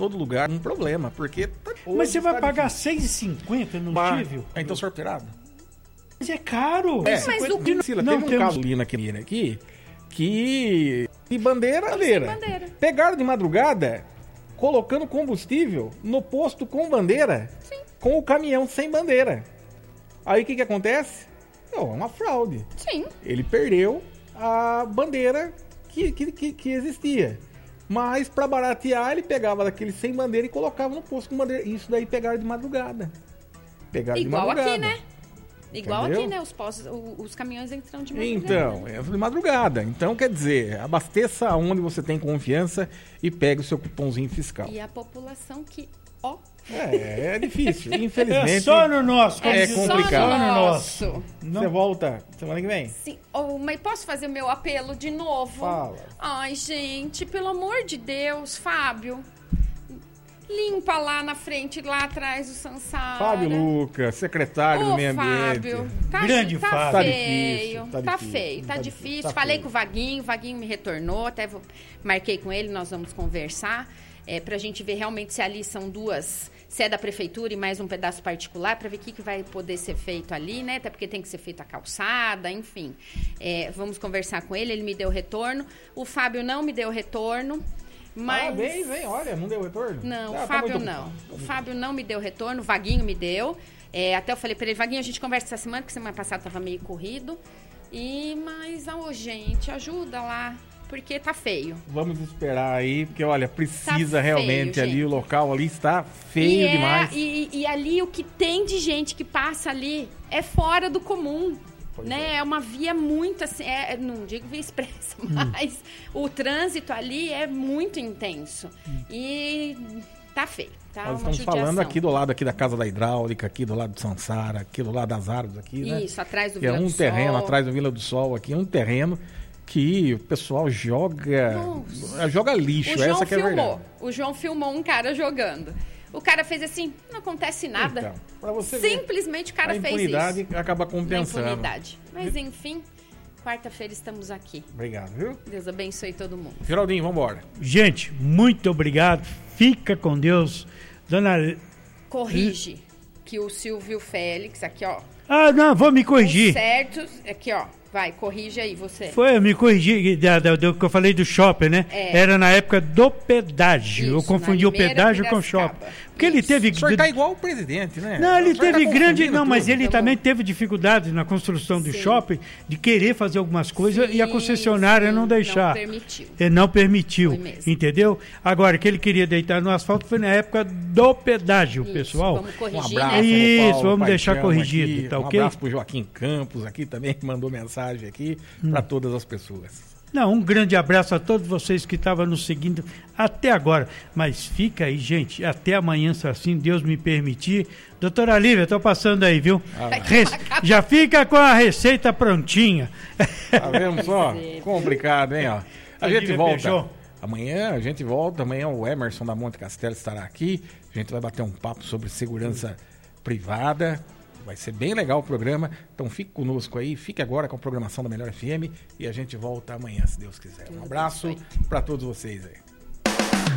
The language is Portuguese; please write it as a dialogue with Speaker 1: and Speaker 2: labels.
Speaker 1: todo lugar um problema, porque...
Speaker 2: Mas você vai pagar R$6,50 no combustível?
Speaker 1: Então sorteado.
Speaker 2: Mas é caro.
Speaker 1: Mas
Speaker 2: o
Speaker 1: teve um caso ali naquele aqui, que... E bandeira. Pegaram de madrugada, colocando combustível no posto com bandeira, com o caminhão sem bandeira. Aí o que acontece? É uma fraude.
Speaker 3: Sim.
Speaker 1: Ele perdeu a bandeira que existia. Mas para baratear, ele pegava daquele sem bandeira e colocava no posto com bandeira. Isso daí pegaram de madrugada.
Speaker 3: Igual aqui, né? Igual
Speaker 1: Entendeu?
Speaker 3: aqui, né? Os caminhões entram de madrugada.
Speaker 1: Então, entra de madrugada. Então, quer dizer, abasteça onde você tem confiança e pegue o seu cupomzinho fiscal.
Speaker 3: E a população que,
Speaker 1: É difícil. Infelizmente.
Speaker 2: É só no nosso.
Speaker 1: É complicado.
Speaker 3: Só no nosso.
Speaker 1: Você volta semana que vem?
Speaker 3: Sim. Mas posso fazer o meu apelo de novo?
Speaker 1: Fala.
Speaker 3: Ai, gente, pelo amor de Deus, Fábio. Limpa lá na frente, lá atrás do Sansara.
Speaker 1: Fábio Lucas, secretário do Meio Ambiente.
Speaker 3: Fábio,
Speaker 2: Grande
Speaker 3: tá
Speaker 2: Fábio.
Speaker 3: feio,
Speaker 1: Tá
Speaker 3: tá
Speaker 1: difícil.
Speaker 3: difícil.
Speaker 1: Tá
Speaker 3: Falei
Speaker 1: feio.
Speaker 3: com o Vaguinho me retornou, marquei com ele, nós vamos conversar, pra gente ver realmente se ali são duas, se é da prefeitura e mais um pedaço particular, pra ver o que vai poder ser feito ali, né? Até porque tem que ser feita a calçada, enfim. Vamos conversar com ele me deu retorno. O Fábio não me deu retorno. Mas...
Speaker 1: Vem, olha, não deu retorno?
Speaker 3: Não, o Fábio não. O Fábio não me deu retorno, o Vaguinho me deu. Até eu falei pra ele, Vaguinho, a gente conversa essa semana, porque semana passada tava meio corrido. Mas, gente, ajuda lá, porque tá feio.
Speaker 1: Vamos esperar aí, porque, olha, precisa realmente
Speaker 3: feio,
Speaker 1: ali,
Speaker 3: gente.
Speaker 1: o local ali está feio demais.
Speaker 3: E ali o que tem de gente que passa ali é fora do comum. Né? É uma via muito assim, não digo via expressa, mas o trânsito ali é muito intenso. E tá feio. Tá.
Speaker 1: Nós estamos falando aqui do lado aqui da Casa da Hidráulica, aqui do lado do Sansara, aqui do lado das árvores aqui, né?
Speaker 3: Isso, atrás do Vila do Sol.
Speaker 1: terreno, atrás do Vila do Sol aqui, um terreno que o pessoal joga lixo, essa que é a verdade.
Speaker 3: O João filmou um cara jogando. O cara fez assim, não acontece nada.
Speaker 1: Então, pra você
Speaker 3: simplesmente
Speaker 1: ver,
Speaker 3: o cara fez isso.
Speaker 1: A impunidade acaba compensando.
Speaker 3: Mas enfim, quarta-feira estamos aqui.
Speaker 1: Obrigado, viu?
Speaker 3: Deus abençoe todo mundo.
Speaker 1: Geraldinho, vamos embora.
Speaker 2: Gente, muito obrigado. Fica com Deus. Dona...
Speaker 3: Corrige que o Silvio Félix, aqui ó.
Speaker 2: Ah, não, vou me corrigir.
Speaker 3: Certo, aqui ó. Vai, corrige aí você.
Speaker 2: Eu me corrigi do que eu falei do shopping, né? Era na época do pedágio.
Speaker 3: Isso,
Speaker 2: eu confundi o pedágio com o shopping. Porque ele teve...
Speaker 1: O senhor tá igual o presidente, né?
Speaker 2: Não, ele teve grande... Não, mas ele
Speaker 3: Tá
Speaker 2: também teve dificuldades na construção do shopping de querer fazer algumas coisas e a concessionária não deixar. Não permitiu.
Speaker 3: Foi mesmo.
Speaker 2: Entendeu? Agora, que ele queria deitar no asfalto foi na época do pedágio, pessoal.
Speaker 3: Vamos corrigir,
Speaker 1: Um abraço,
Speaker 3: né?
Speaker 2: Isso,
Speaker 1: Paulo
Speaker 2: vamos deixar
Speaker 1: Paixão
Speaker 2: corrigido,
Speaker 1: aqui,
Speaker 2: tá
Speaker 1: um
Speaker 2: ok?
Speaker 1: abraço pro Joaquim Campos aqui também, que mandou mensagem aqui para todas as pessoas.
Speaker 2: Não, um grande abraço a todos vocês que estavam nos seguindo até agora. Mas fica aí, gente, até amanhã, se assim Deus me permitir. Doutora Lívia, tô passando aí, viu? Já fica com a receita prontinha.
Speaker 1: Tá vendo só? Complicado, hein? Ó. A gente
Speaker 2: Lívia
Speaker 1: volta.
Speaker 2: beijou.
Speaker 1: Amanhã o Emerson da Monte Castelo estará aqui. A gente vai bater um papo sobre segurança privada. Vai ser bem legal o programa, então fique conosco aí, fique agora com a programação da Melhor FM e a gente volta amanhã, se Deus quiser. Um abraço para todos vocês aí.